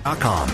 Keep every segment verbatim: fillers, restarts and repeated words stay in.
dot com.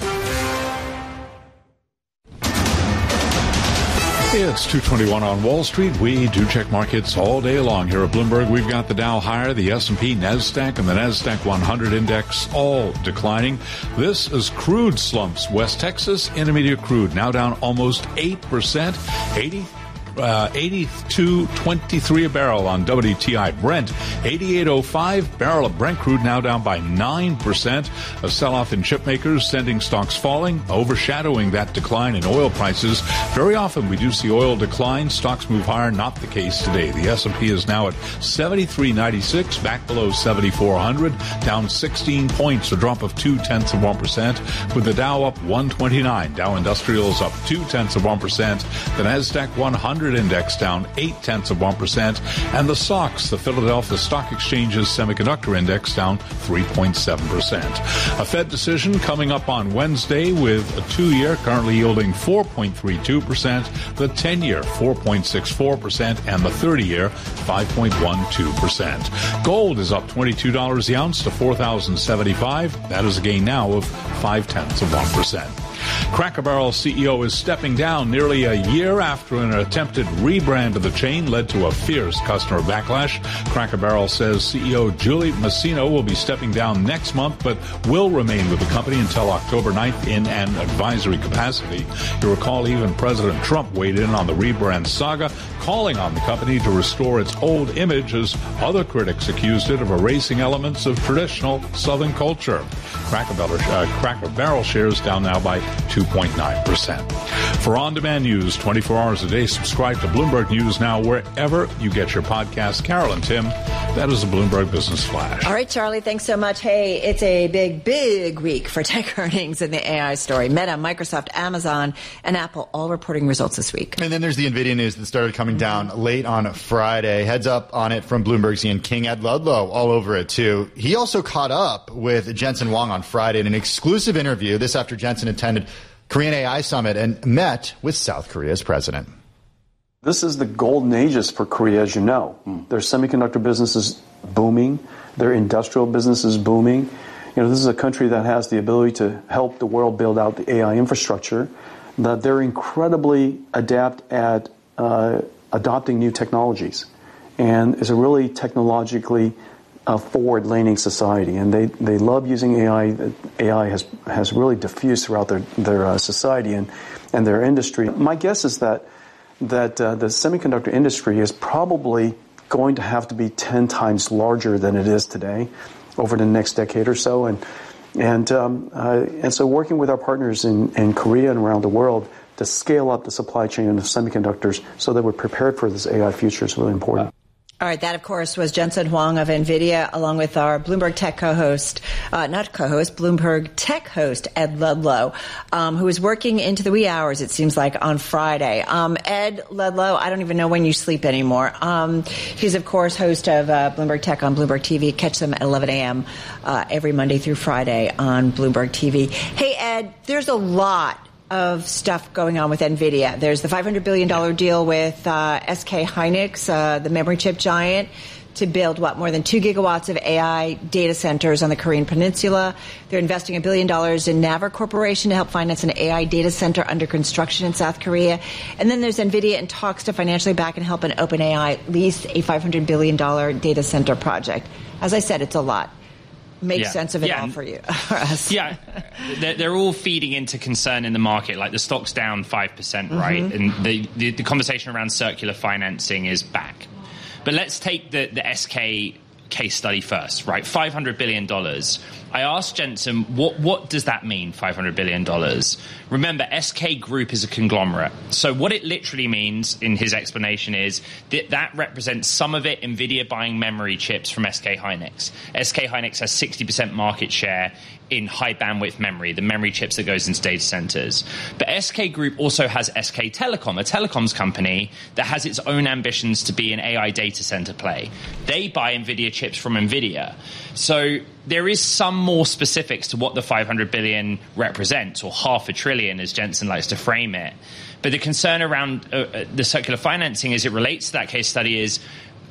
It's two twenty-one on Wall Street. We do check markets all day long here at Bloomberg. We've got the Dow higher, the S and P, NASDAQ, and the NASDAQ one hundred index all declining. This is crude slumps. West Texas Intermediate crude now down almost eight percent, eighty Uh, eighty-two twenty-three a barrel on W T I. Brent, eighty-eight oh five. Barrel of Brent crude now down by nine percent. A sell-off in chip makers, sending stocks falling, overshadowing that decline in oil prices. Very often we do see oil decline. Stocks move higher. Not the case today. The S and P is now at seventy-three ninety-six, back below seventy-four hundred, down sixteen points, a drop of two-tenths of one percent, with the Dow up one twenty-nine. Dow Industrials up two-tenths of one percent. The NASDAQ one hundred index down eight-tenths of one percent, and the S O X, the Philadelphia Stock Exchange's semiconductor index, down three point seven percent. A Fed decision coming up on Wednesday with a two-year currently yielding four point three two percent, the ten-year four point six four percent, and the thirty-year five point one two percent. Gold is up twenty-two dollars the ounce to four thousand seventy-five dollars. That is a gain now of five-tenths of one percent. Cracker Barrel C E O is stepping down nearly a year after an attempted rebrand of the chain led to a fierce customer backlash. Cracker Barrel says C E O Julie Masino will be stepping down next month, but will remain with the company until October ninth in an advisory capacity. You recall even President Trump weighed in on the rebrand saga, calling on the company to restore its old image as other critics accused it of erasing elements of traditional Southern culture. Cracker Barrel, uh, Cracker Barrel shares down now by two point nine percent. For on-demand news twenty-four hours a day, subscribe to Bloomberg News Now wherever you get your podcast. Carol and Tim, that is a Bloomberg Business Flash. All right, Charlie, thanks so much. Hey, it's a big, big week for tech earnings in the A I story. Meta, Microsoft, Amazon, and Apple all reporting results this week. And then there's the NVIDIA news that started coming down late on Friday. Heads up on it from Bloomberg's Ian King. Ed Ludlow all over it, too. He also caught up with Jensen Huang on Friday in an exclusive interview. This after Jensen attended Korean A I Summit and met with South Korea's president. This is the golden ages for Korea, as you know. Mm. Their semiconductor business is booming. Their industrial business is booming. You know, this is a country that has the ability to help the world build out the A I infrastructure. That they're incredibly adept at uh, adopting new technologies, and is a really technologically uh, forward-leaning society. And they, they love using A I. A I has has really diffused throughout their their uh, society and and their industry. My guess is that. that uh, the semiconductor industry is probably going to have to be ten times larger than it is today over the next decade or so. And and um, uh, and so working with our partners in, in Korea and around the world to scale up the supply chain of semiconductors so that we're prepared for this A I future is really important. All right, that, of course, was Jensen Huang of NVIDIA, along with our Bloomberg Tech co-host, uh, not co-host, Bloomberg Tech host, Ed Ludlow, um, who was working into the wee hours, it seems like, on Friday. Um, Ed Ludlow, I don't even know when you sleep anymore. Um, he's, of course, host of uh, Bloomberg Tech on Bloomberg T V. Catch them at eleven a.m. Uh, every Monday through Friday on Bloomberg T V. Hey, Ed, there's a lot of stuff going on with NVIDIA. There's the five hundred billion dollars deal with uh, S K Hynix, uh, the memory chip giant, to build, what, more than two gigawatts of A I data centers on the Korean Peninsula. They're investing a billion dollars in Naver Corporation to help finance an A I data center under construction in South Korea. And then there's NVIDIA in talks to financially back and help an OpenAI lease a five hundred billion dollars data center project. As I said, it's a lot. Make yeah. sense of it yeah. all for you. For us. Yeah, they're, they're all feeding into concern in the market. Like the stock's down five percent, mm-hmm. right? And the, the, the conversation around circular financing is back. But let's take the, the S K case study first, right? five hundred billion dollars. I asked Jensen, what, what does that mean, five hundred billion dollars? Remember, S K Group is a conglomerate. So what it literally means, in his explanation, is that that represents some of it NVIDIA buying memory chips from S K Hynix. S K Hynix has sixty percent market share in high bandwidth memory, the memory chips that goes into data centers. But S K Group also has S K Telecom, a telecoms company that has its own ambitions to be an A I data center play. They buy NVIDIA chips from NVIDIA. So there is some more specifics to what the five hundred billion represents, or half a trillion, as Jensen likes to frame it. But the concern around uh, the circular financing as it relates to that case study is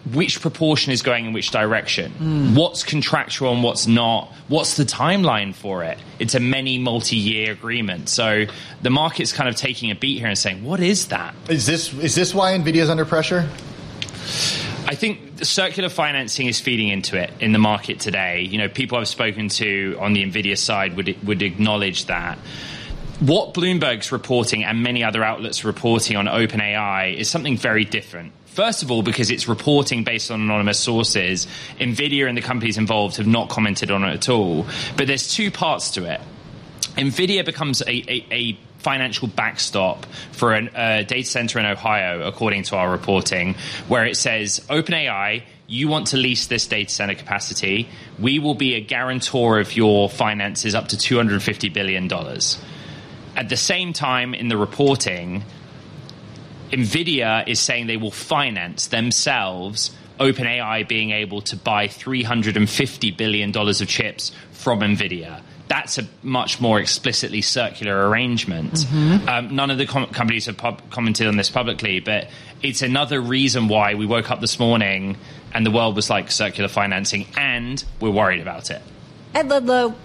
which proportion is going in which direction? Mm. What's contractual and what's not? What's the timeline for it? It's a many multi-year agreement. So the market's kind of taking a beat here and saying, what is that? Is this is this why NVIDIA's under pressure? I think the circular financing is feeding into it in the market today. You know, people I've spoken to on the NVIDIA side would would acknowledge that. What Bloomberg's reporting and many other outlets reporting on OpenAI is something very different. First of all, because it's reporting based on anonymous sources. NVIDIA and the companies involved have not commented on it at all. But there's two parts to it. NVIDIA becomes a, a, a financial backstop for a uh, data center in Ohio, according to our reporting, where it says, OpenAI, you want to lease this data center capacity. We will be a guarantor of your finances up to two hundred fifty billion dollars. At the same time, in the reporting, NVIDIA is saying they will finance themselves OpenAI being able to buy three hundred fifty billion dollars of chips from NVIDIA. That's a much more explicitly circular arrangement. Mm-hmm. Um, none of the com- companies have pub- commented on this publicly, but it's another reason why we woke up this morning and the world was like circular financing, and we're worried about it. Ed Ludlow,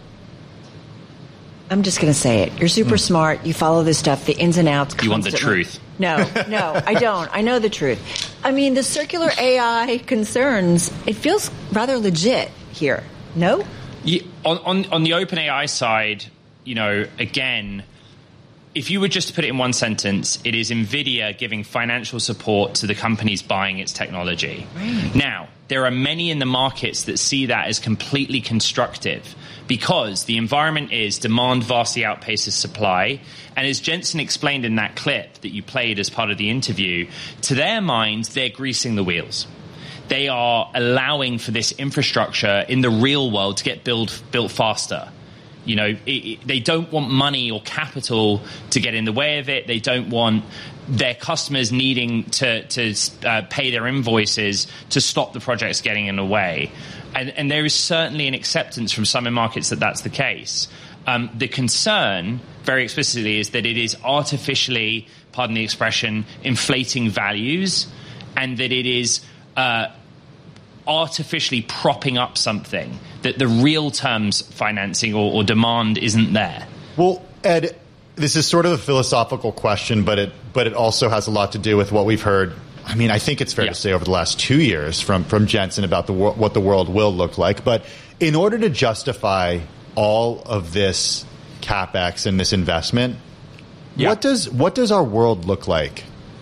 I'm just going to say it. You're super mm. smart. You follow this stuff, the ins and outs. You constantly. want the truth. No, no, I don't. I know the truth. I mean, the circular A I concerns, it feels rather legit here. No? Yeah, on, on, on the OpenAI side, you know, again, if you were just to put it in one sentence, it is NVIDIA giving financial support to the companies buying its technology. Right. Now, there are many in the markets that see that as completely constructive because the environment is demand vastly outpaces supply. And as Jensen explained in that clip that you played as part of the interview, to their minds, they're greasing the wheels. They are allowing for this infrastructure in the real world to get build, built faster. You know, it, it, they don't want money or capital to get in the way of it. They don't want their customers needing to, to uh, pay their invoices to stop the projects getting in the way. And, and there is certainly an acceptance from some in markets that that's the case. Um, the concern, very explicitly, is that it is artificially, pardon the expression, inflating values, and that it is uh, artificially propping up something that the real terms financing or, or demand isn't there. Well, Ed, this is sort of a philosophical question, but it but it also has a lot to do with what we've heard. I mean, I think it's fair yeah. to say over the last two years from from Jensen about the what the world will look like. But in order to justify all of this CapEx and this investment, yeah. what does what does our world look like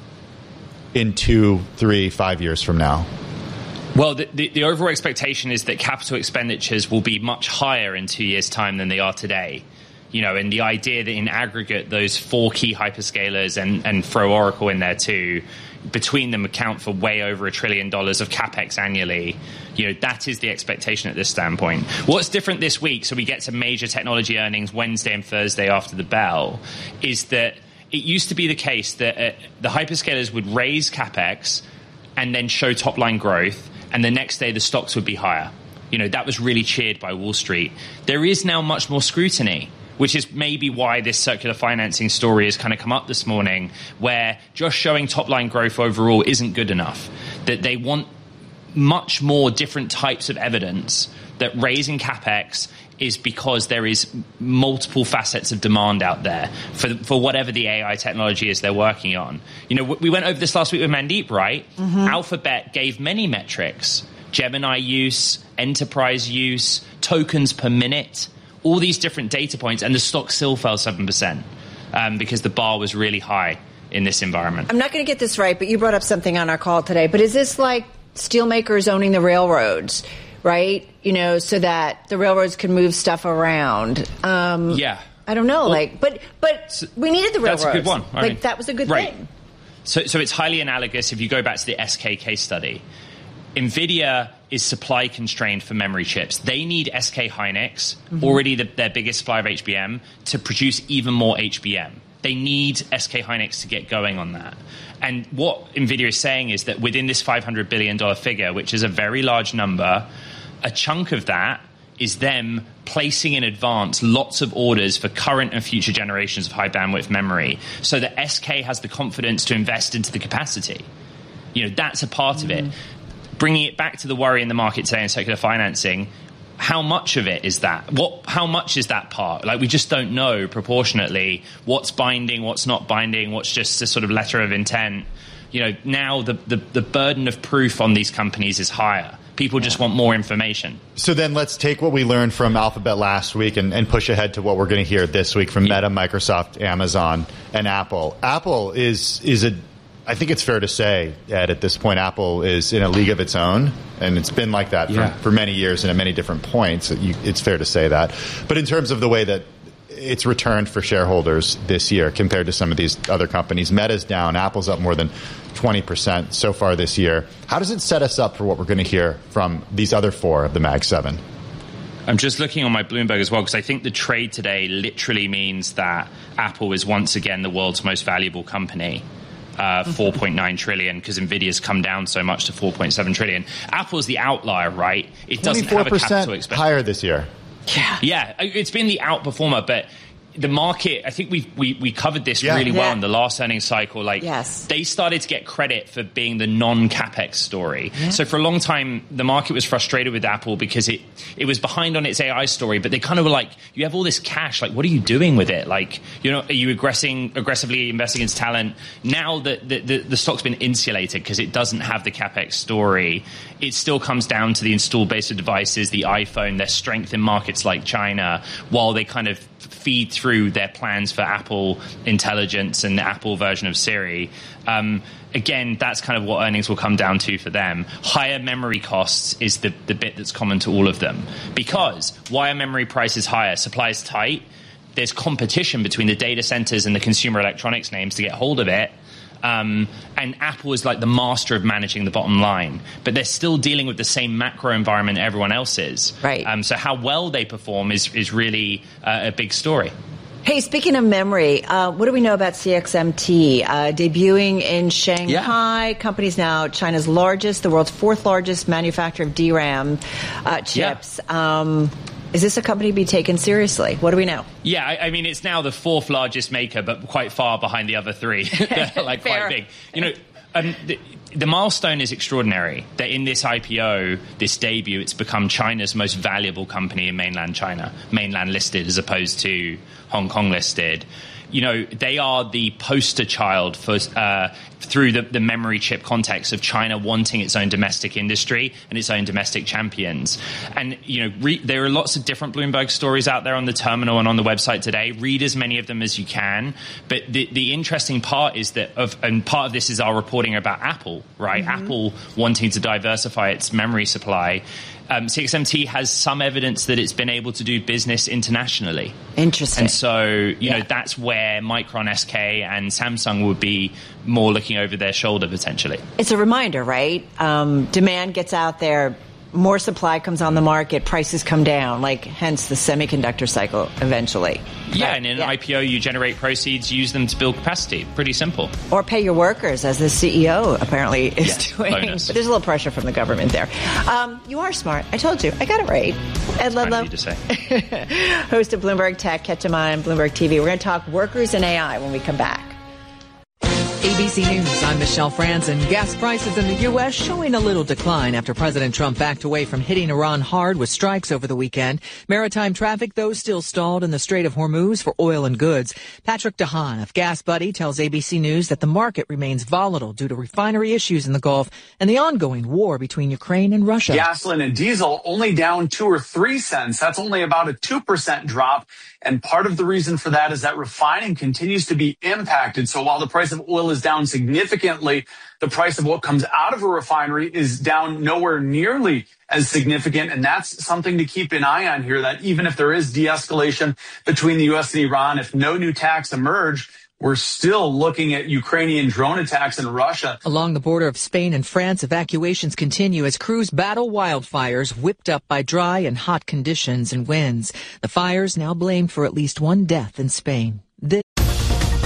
in two, three, five years from now? Well, the, the, the overall expectation is that capital expenditures will be much higher in two years' time than they are today. You know, and the idea that in aggregate, those four key hyperscalers and, and throw Oracle in there too, between them account for way over a trillion dollars of CapEx annually. You know, that is the expectation at this standpoint. What's different this week, so we get some major technology earnings Wednesday and Thursday after the bell, is that it used to be the case that uh, the hyperscalers would raise CapEx and then show top-line growth, and the next day the stocks would be higher. You know, that was really cheered by Wall Street. There is now much more scrutiny, which is maybe why this circular financing story has kind of come up this morning, where just showing top-line growth overall isn't good enough. That they want much more different types of evidence that raising CapEx is because there is multiple facets of demand out there for for whatever the A I technology is they're working on. You know, we went over this last week with Mandeep, right? Mm-hmm. Alphabet gave many metrics: Gemini use, enterprise use, tokens per minute, all these different data points, and the stock still fell seven percent um, because the bar was really high in this environment. I'm not going to get this right, but you brought up something on our call today. But is this like steelmakers owning the railroads? Right, you know, so that the railroads can move stuff around. Um, yeah, I don't know, well, like, but but so we needed the railroads. That's a good one. I like mean, that was a good right. thing. So, so it's highly analogous. If you go back to the S K case study, NVIDIA is supply constrained for memory chips. They need S K Hynix, mm-hmm. already the, their biggest supplier of H B M, to produce even more H B M. They need S K Hynix to get going on that. And what NVIDIA is saying is that within this five hundred billion dollars figure, which is a very large number, a chunk of that is them placing in advance lots of orders for current and future generations of high bandwidth memory so that S K has the confidence to invest into the capacity. You know, that's a part mm. of it. bringing it back to the worry in the market today in circular financing, how much of it is that? What? How much is that part? Like, we just don't know proportionately what's binding, what's not binding, what's just a sort of letter of intent. You know, now the, the, the burden of proof on these companies is higher. People just want more information. So then let's take what we learned from Alphabet last week and, and push ahead to what we're going to hear this week from Meta, Microsoft, Amazon, and Apple. Apple is is a, I think it's fair to say, Ed, at this point, Apple is in a league of its own, and it's been like that for, yeah. for many years and at many different points. It's fair to say that. But in terms of the way that it's returned for shareholders this year compared to some of these other companies, Meta's down, Apple's up more than twenty percent so far this year. How does it set us up for what we're going to hear from these other four of the Mag seven? I'm just looking on my Bloomberg as well, because I think the trade today literally means that Apple is once again the world's most valuable company. Uh, four point nine trillion, because Nvidia's come down so much to four point seven trillion. Apple's the outlier, right? It doesn't have a capital expenditure. Higher this year. Yeah. Yeah, it's been the outperformer, but the market, I think we we we covered this yeah. really well yeah. in the last earnings cycle. Like, yes. they started to get credit for being the non-capex story. Yeah. So for a long time, the market was frustrated with Apple because it it was behind on its A I story. But they kind of were like, "You have all this cash. Like, what are you doing with it? Like, you know, are you aggressing aggressively investing into talent?" Now that the, the the stock's been insulated because it doesn't have the capex story, it still comes down to the installed base of devices, the iPhone, their strength in markets like China, while they kind of feed through their plans for Apple Intelligence and the Apple version of Siri. Um, again, that's kind of what earnings will come down to for them. Higher memory costs is the, the bit that's common to all of them. Because why are memory prices higher? Supply is tight. There's competition between the data centers and the consumer electronics names to get hold of it. Um, and Apple is like the master of managing the bottom line, but they're still dealing with the same macro environment everyone else is. Right. Um, so how well they perform is is really uh, a big story. Hey, speaking of memory, uh, what do we know about C X M T? Uh, debuting in Shanghai, yeah. Company's now China's largest, the world's fourth largest manufacturer of D RAM uh, chips. Yeah. Um, Is this a company to be taken seriously? What do we know? Yeah, I, I mean, it's now the fourth largest maker, but quite far behind the other three. They're like quite big. You know, um, the, the milestone is extraordinary. That in this I P O, this debut, it's become China's most valuable company in mainland China, mainland listed as opposed to Hong Kong listed. You know, they are the poster child for uh, through the, the memory chip context of China wanting its own domestic industry and its own domestic champions. And, you know, re- there are lots of different Bloomberg stories out there on the terminal and on the website today. Read as many of them as you can. But the, the interesting part is that, of, and part of this is our reporting about Apple, right? Mm-hmm. Apple wanting to diversify its memory supply. Um, C X M T has some evidence that it's been able to do business internationally. Interesting. And so, you yeah. know, that's where Micron, S K, and Samsung would be more looking over their shoulder, potentially. It's a reminder, right? Um, demand gets out there, more supply comes on the market, prices come down, like hence the semiconductor cycle eventually. Yeah, right. and in yeah. an I P O, you generate proceeds, use them to build capacity. Pretty simple. Or pay your workers, as the C E O apparently is yeah, doing. bonus. But there's a little pressure from the government there. Um, you are smart. I told you. I got it right. Ed Ludlow, to say. host of Bloomberg Tech. Catch him on Bloomberg T V. We're going to talk workers and A I when we come back. A B C News, I'm Michelle Franzen. Gas prices in the U S showing a little decline after President Trump backed away from hitting Iran hard with strikes over the weekend. Maritime traffic, though, still stalled in the Strait of Hormuz for oil and goods. Patrick DeHaan of Gas Buddy tells A B C News that the market remains volatile due to refinery issues in the Gulf and the ongoing war between Ukraine and Russia. Gasoline and diesel only down two or three cents. That's only about a two percent drop. And part of the reason for that is that refining continues to be impacted. So while the price of oil is down significantly, the price of what comes out of a refinery is down nowhere nearly as significant. And that's something to keep an eye on here, that even if there is de-escalation between the U S and Iran, if no new attacks emerge, we're still looking at Ukrainian drone attacks in Russia. Along the border of Spain and France, evacuations continue as crews battle wildfires whipped up by dry and hot conditions and winds. The fires now blamed for at least one death in Spain.